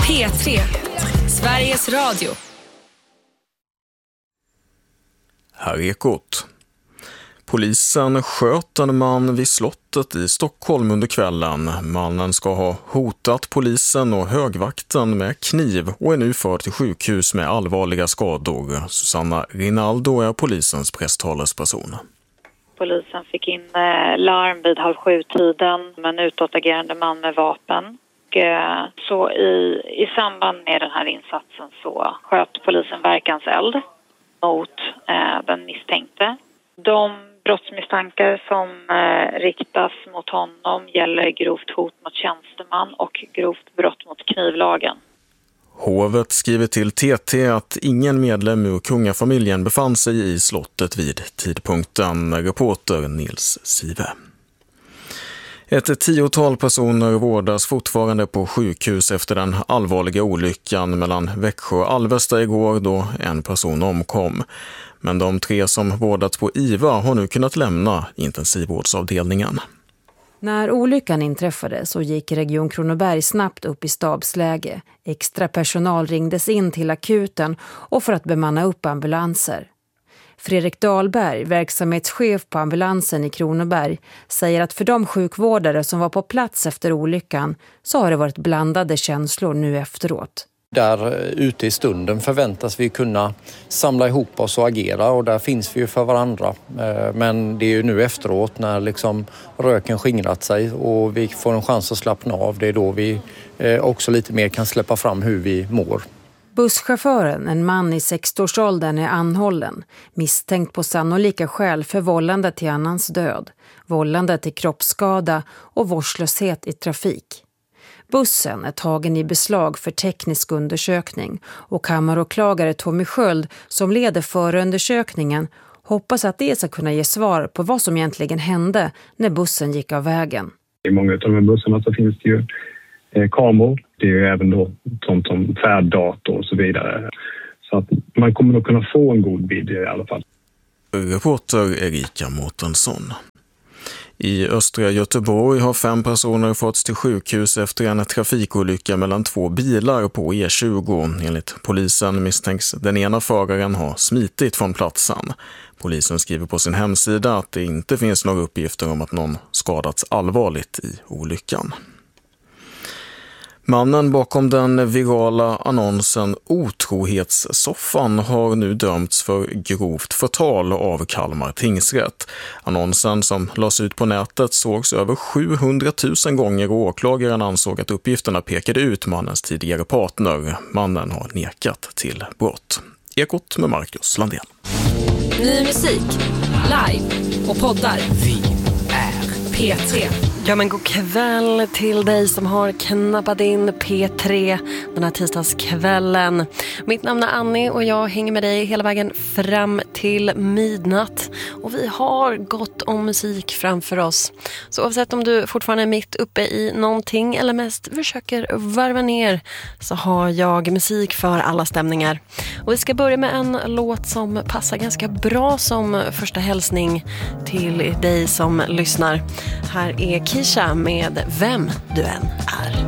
P3, Sveriges Radio. Här är Ekot. Polisen sköt en man vid slottet i Stockholm under kvällen. Mannen ska ha hotat polisen och högvakten med kniv och är nu förd till sjukhus med allvarliga skador. Susanna Rinaldo är polisens presstalesperson. Polisen fick in larm vid 6:30-tiden med en utåtagerande man med vapen. Så i samband med den här insatsen så sköt polisen verkanseld mot den misstänkte. De brottsmisstankar som riktas mot honom gäller grovt hot mot tjänsteman och grovt brott mot knivlagen. Hovet skriver till TT att ingen medlem ur kungafamiljen befann sig i slottet vid tidpunkten, reporter Nils Sive. Ett 10-tal personer vårdas fortfarande på sjukhus efter den allvarliga olyckan mellan Växjö och Alvesta igår då en person omkom. Men de 3 som vårdats på IVA har nu kunnat lämna intensivvårdsavdelningen. När olyckan inträffade så gick Region Kronoberg snabbt upp i stabsläge. Extra personal ringdes in till akuten och för att bemanna upp ambulanser. Fredrik Dahlberg, verksamhetschef på ambulansen i Kronoberg, säger att för de sjukvårdare som var på plats efter olyckan så har det varit blandade känslor nu efteråt. Där ute i stunden förväntas vi kunna samla ihop oss och agera och där finns vi ju för varandra. Men det är ju nu efteråt när liksom röken skingrat sig och vi får en chans att slappna av. Det är då vi också lite mer kan släppa fram hur vi mår. Busschauffören, en man i 60-årsåldern, är anhållen, misstänkt på sannolika skäl för vållande till annans död, vållande till kroppsskada och vårdslöshet i trafik. Bussen är tagen i beslag för teknisk undersökning och kammaråklagare Tommy Sköld, som leder förundersökningen, hoppas att det ska kunna ge svar på vad som egentligen hände när bussen gick av vägen. I många av de här bussarna så finns det ju kameror. Det är ju även då sånt som färddator och så vidare. Så att man kommer nog kunna få en god bild i alla fall. Reporter Erika Mårtensson. I östra Göteborg har 5 personer fått till sjukhus efter en trafikolycka mellan 2 bilar på E20. Enligt polisen misstänks den ena föraren ha smitit från platsen. Polisen skriver på sin hemsida att det inte finns några uppgifter om att någon skadats allvarligt i olyckan. Mannen bakom den virala annonsen Otrohetssoffan har nu dömts för grovt förtal av Kalmar tingsrätt. Annonsen som lades ut på nätet sågs över 700 000 gånger och åklagaren ansåg att uppgifterna pekade ut mannens tidigare partner. Mannen har nekat till brott. Ekot med Marcus Landén. Ny musik, live och poddar. Vi är P3. Ja, men god kväll till dig som har knappat in P3 den här tisdagskvällen. Mitt namn är Annie och jag hänger med dig hela vägen fram till midnatt. Och vi har gott om musik framför oss. Så oavsett om du fortfarande är mitt uppe i någonting eller mest försöker varva ner, så har jag musik för alla stämningar. Och vi ska börja med en låt som passar ganska bra som första hälsning till dig som lyssnar. Här är Kisha med Vem du än är.